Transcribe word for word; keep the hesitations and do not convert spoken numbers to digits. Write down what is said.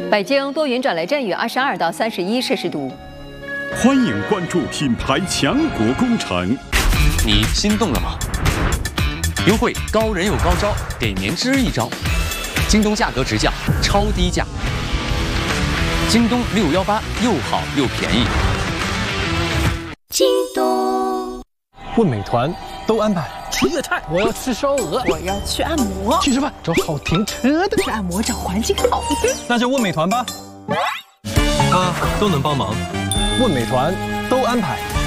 北京多云转雷阵雨，二十二到三十一摄氏度。 欢迎关注品牌强国工程。 你心动了吗？优惠高人有高招，给年知一招。京东价格直降，超低价。京东六幺八又好又便宜。 京东。 问美团都安排。 吃粤菜， 我要吃烧鹅， 我要去按摩， 去吃饭，找好停车的， 去按摩找环境好的， 那就问美团吧，他都能帮忙。问美团都安排。